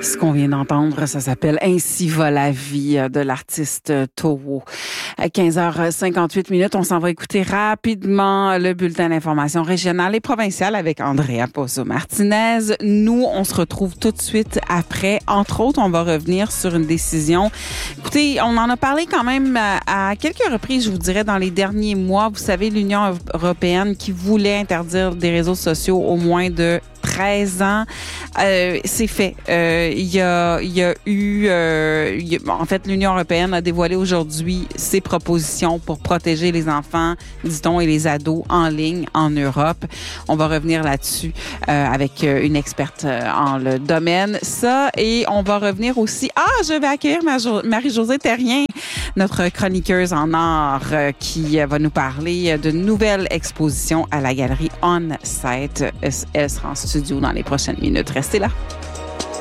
Ce qu'on vient d'entendre, ça s'appelle « Ainsi va la vie » de l'artiste Toro. À 15h58, on s'en va écouter rapidement le bulletin d'information régionale et provinciale avec Andrea Pozo-Martinez. Nous, on se retrouve tout de suite après. Entre autres, on va revenir sur une décision. Écoutez, on en a parlé quand même à quelques reprises, je vous dirais, dans les derniers mois. Vous savez, l'Union européenne qui voulait interdire des réseaux sociaux au moins de 13 ans, c'est fait. En fait, l'Union européenne a dévoilé aujourd'hui ses propositions pour protéger les enfants, dit-on, et les ados en ligne en Europe. On va revenir là-dessus avec une experte en le domaine. Ça, et on va revenir aussi... je vais accueillir Marie-Josée Terrien, notre chroniqueuse en art, qui va nous parler d'une nouvelle exposition à la galerie On Site. Elle sera en studio dans les prochaines minutes. Restez là.